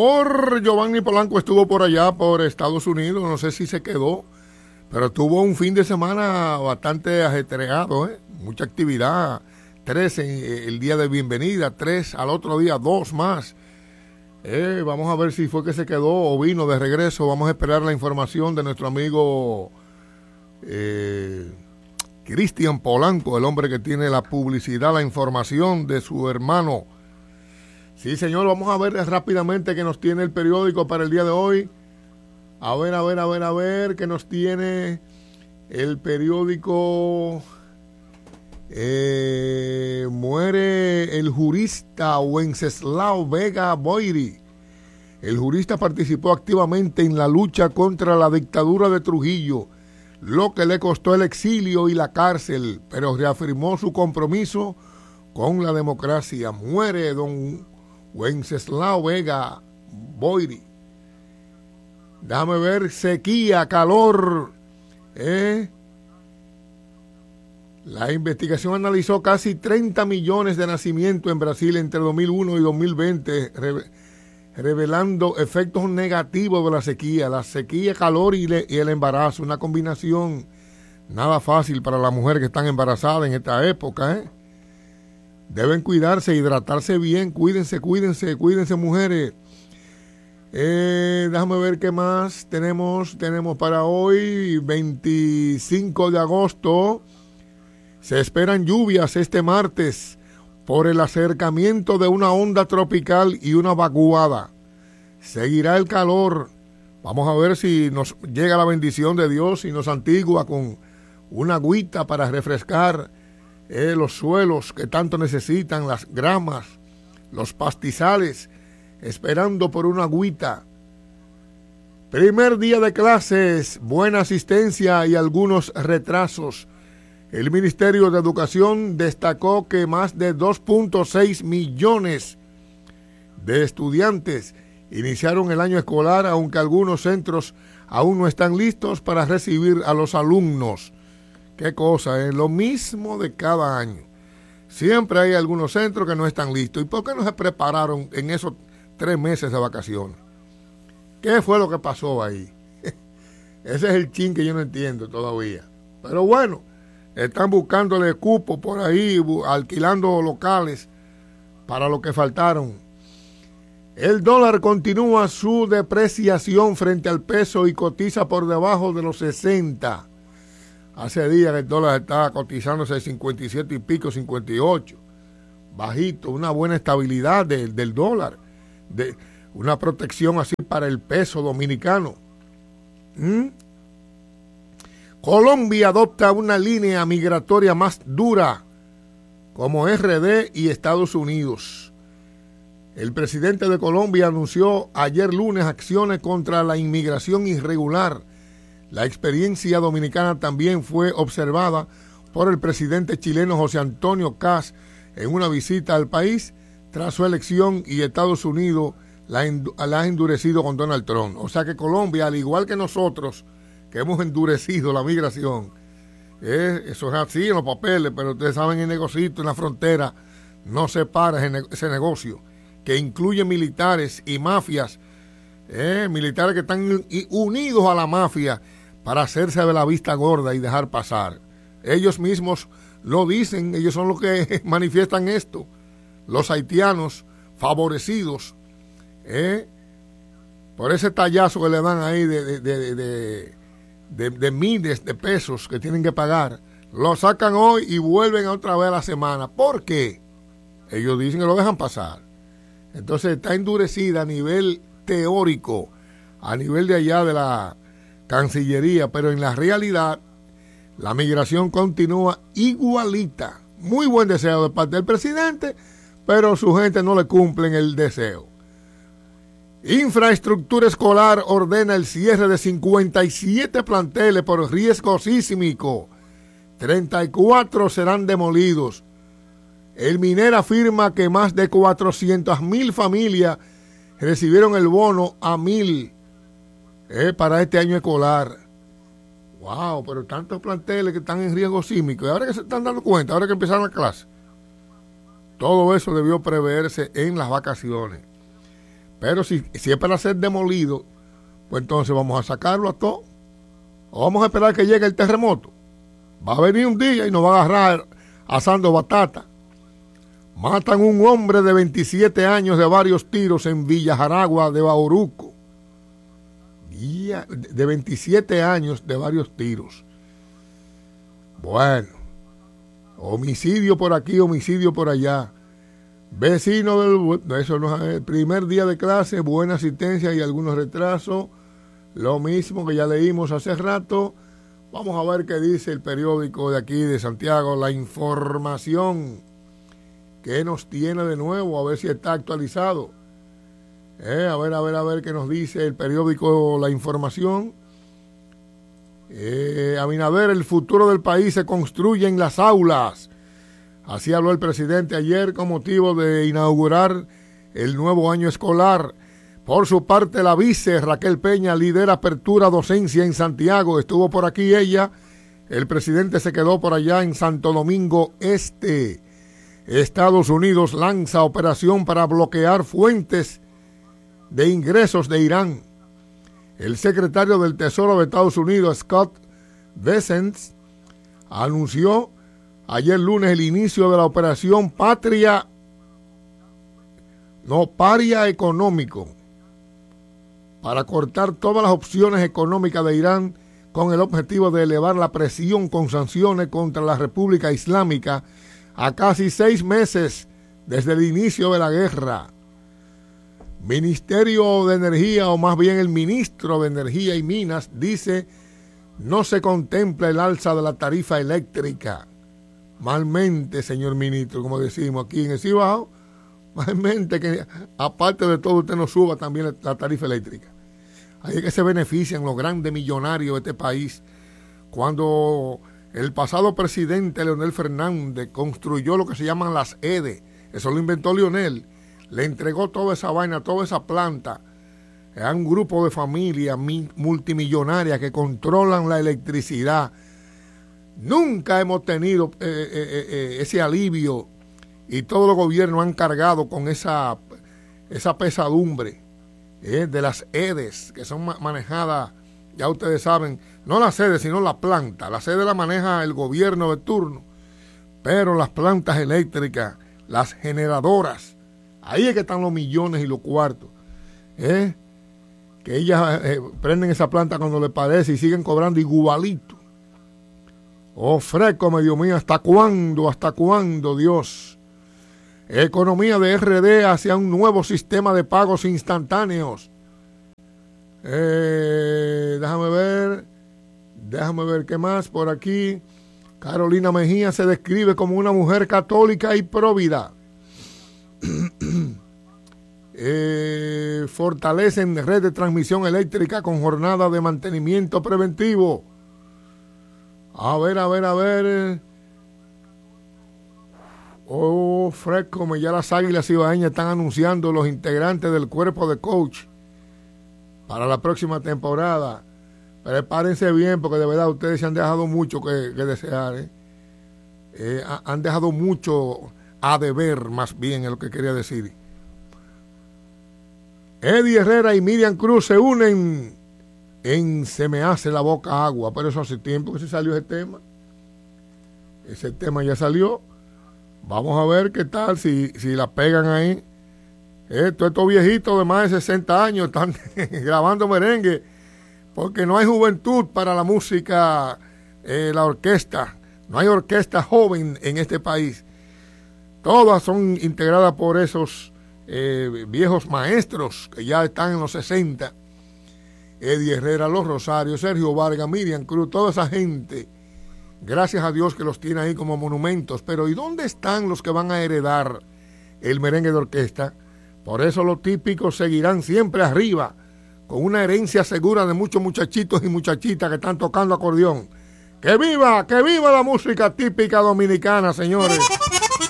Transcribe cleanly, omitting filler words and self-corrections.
senador Giovanni Polanco estuvo por allá, por Estados Unidos, no sé si se quedó, pero tuvo un fin de semana bastante ajetreado, mucha actividad, 3 en el día de bienvenida, 3 al otro día, 2 más. Vamos a ver si fue que se quedó o vino de regreso. Vamos a esperar la información de nuestro amigo Cristian Polanco, el hombre que tiene la publicidad, la información de su hermano. Sí, señor, vamos a ver rápidamente qué nos tiene el periódico para el día de hoy. A ver, qué nos tiene el periódico. Muere el jurista Wenceslao Vega Boiri. El jurista participó activamente en la lucha contra la dictadura de Trujillo, lo que le costó el exilio y la cárcel, pero reafirmó su compromiso con la democracia. Muere don Wenceslao Vega Boiri. Déjame ver, sequía, calor. La investigación analizó casi 30 millones de nacimientos en Brasil entre 2001 y 2020, revelando efectos negativos de la sequía, calor y el embarazo, una combinación nada fácil para las mujeres que están embarazadas en esta época. Deben cuidarse, hidratarse bien, cuídense mujeres. Déjame ver qué más tenemos para hoy, 25 de agosto. Se esperan lluvias este martes por el acercamiento de una onda tropical y una vaguada. Seguirá el calor. Vamos a ver si nos llega la bendición de Dios y nos santigua con una agüita para refrescar los suelos que tanto necesitan, las gramas, los pastizales, esperando por una agüita. Primer día de clases, buena asistencia y algunos retrasos. El Ministerio de Educación destacó que más de 2.6 millones de estudiantes iniciaron el año escolar, aunque algunos centros aún no están listos para recibir a los alumnos. Qué cosa, es lo mismo de cada año. Siempre hay algunos centros que no están listos. ¿Y por qué no se prepararon en esos 3 meses de vacaciones? ¿Qué fue lo que pasó ahí? Ese es el chin que yo no entiendo todavía. Pero bueno, están buscándole cupo por ahí, alquilando locales para lo que faltaron. El dólar continúa su depreciación frente al peso y cotiza por debajo de los 60. Hace días que el dólar estaba cotizándose 57 y pico, 58. Bajito, una buena estabilidad del dólar. Una protección así para el peso dominicano. Colombia adopta una línea migratoria más dura como RD y Estados Unidos. El presidente de Colombia anunció ayer lunes acciones contra la inmigración irregular. La experiencia dominicana también fue observada por el presidente chileno José Antonio Kast en una visita al país tras su elección, y Estados Unidos la ha endurecido con Donald Trump. O sea que Colombia, al igual que nosotros, que hemos endurecido la migración, eso es así en los papeles, pero ustedes saben, el negocito en la frontera no se para ese negocio, que incluye militares y mafias, militares que están unidos a la mafia para hacerse de la vista gorda y dejar pasar. Ellos mismos lo dicen, ellos son los que manifiestan esto. Los haitianos favorecidos por ese tallazo que le dan ahí de miles de pesos que tienen que pagar, lo sacan hoy y vuelven otra vez a la semana. ¿Por qué? Ellos dicen que lo dejan pasar. Entonces está endurecida a nivel teórico, a nivel de allá de la Cancillería, pero en la realidad la migración continúa igualita. Muy buen deseo de parte del presidente, pero su gente no le cumplen el deseo. Infraestructura escolar ordena el cierre de 57 planteles por riesgo sísmico. 34 serán demolidos. El MINER afirma que más de 400,000 familias recibieron el bono a 1,000 para este año escolar. Wow, pero tantos planteles que están en riesgo sísmico. Y ahora que se están dando cuenta, ahora que empezaron la clase. Todo eso debió preverse en las vacaciones. Pero si es para ser demolido, pues entonces vamos a sacarlo a todo. O vamos a esperar que llegue el terremoto. Va a venir un día y nos va a agarrar asando batata. Matan un hombre de 27 años de varios tiros en Villa Jaragua de Bauruco. De 27 años de varios tiros. Bueno, homicidio por aquí, homicidio por allá. Vecino eso no es el primer día de clase, buena asistencia y algunos retrasos. Lo mismo que ya leímos hace rato. Vamos a ver qué dice el periódico de aquí de Santiago, La Información. ¿Qué nos tiene de nuevo? A ver si está actualizado. A ver qué nos dice el periódico La Información. Abinader, el futuro del país se construye en las aulas. Así habló el presidente ayer con motivo de inaugurar el nuevo año escolar. Por su parte, la vice Raquel Peña lidera apertura docencia en Santiago. Estuvo por aquí ella. El presidente se quedó por allá en Santo Domingo Este. Estados Unidos lanza operación para bloquear fuentes de ingresos de Irán. El secretario del Tesoro de Estados Unidos, Scott Bessent, anunció ayer lunes el inicio de la operación Paria Económico para cortar todas las opciones económicas de Irán con el objetivo de elevar la presión con sanciones contra la República Islámica a casi 6 meses desde el inicio de la guerra. Ministerio de Energía, o más bien el ministro de Energía y Minas, dice no se contempla el alza de la tarifa eléctrica. Malmente, señor ministro, como decimos aquí en el Cibao, malmente que aparte de todo usted nos suba también la tarifa eléctrica. Ahí es que se benefician los grandes millonarios de este país. Cuando el pasado presidente Leonel Fernández construyó lo que se llaman las EDE, eso lo inventó Leonel, le entregó toda esa vaina, toda esa planta a un grupo de familias multimillonarias que controlan la electricidad. Nunca hemos tenido ese alivio y todos los gobiernos han cargado con esa pesadumbre de las EDES que son manejadas, ya ustedes saben, no las sedes sino la planta. La sede la maneja el gobierno de turno, pero las plantas eléctricas, las generadoras, ahí es que están los millones y los cuartos, que ellas prenden esa planta cuando les parece y siguen cobrando igualito. Oh, fresco, Dios mío, ¿hasta cuándo, Dios? Economía de RD hacia un nuevo sistema de pagos instantáneos. Déjame ver qué más por aquí. Carolina Mejía se describe como una mujer católica y próvida. Fortalecen red de transmisión eléctrica con jornada de mantenimiento preventivo. A ver. Oh, fresco, ya las Águilas Ibaeñas están anunciando los integrantes del cuerpo de coach para la próxima temporada. Prepárense bien porque de verdad ustedes se han dejado mucho que desear. Han dejado mucho a deber, más bien es lo que quería decir. Eddie Herrera y Miriam Cruz se unen en Se me hace la boca agua, pero eso hace tiempo que se salió ese tema. Ese tema ya salió. Vamos a ver qué tal si la pegan ahí. Estos viejitos de más de 60 años están grabando merengue porque no hay juventud para la música, la orquesta. No hay orquesta joven en este país. Todas son integradas por esos viejos maestros que ya están en los 60. Eddie Herrera, Los Rosarios, Sergio Vargas, Miriam Cruz, toda esa gente. Gracias a Dios que los tiene ahí como monumentos. Pero ¿y dónde están los que van a heredar el merengue de orquesta? Por eso los típicos seguirán siempre arriba, con una herencia segura de muchos muchachitos y muchachitas que están tocando acordeón. ¡Que viva la música típica dominicana, señores!